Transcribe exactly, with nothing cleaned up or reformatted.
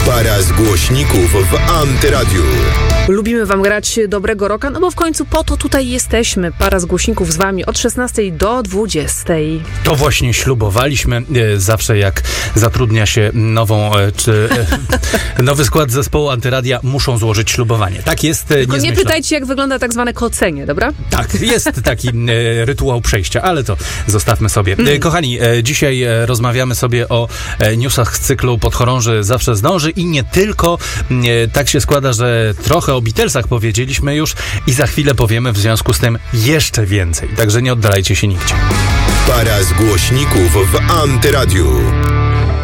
Para z głośników w Antyradiu. Lubimy wam grać dobrego rocka, no bo w końcu po to tutaj jesteśmy. Para z głośników z wami od szesnastej do dwudziestej. To właśnie ślubowaliśmy. Zawsze jak zatrudnia się nową, czy nowy skład zespołu Antyradia, muszą złożyć ślubowanie. Tak jest. Tylko nie nie pytajcie, jak wygląda tak zwane kocenie, dobra? Tak, jest taki e, rytuał przejścia, ale to zostawmy sobie. E, kochani, e, dzisiaj e, rozmawiamy sobie o e, newsach z cyklu Podchorąży zawsze zdąży i nie tylko. E, tak się składa, że trochę o Beatlesach powiedzieliśmy już i za chwilę powiemy w związku z tym jeszcze więcej. Także nie oddalajcie się nigdzie. Para z głośników w Antyradiu.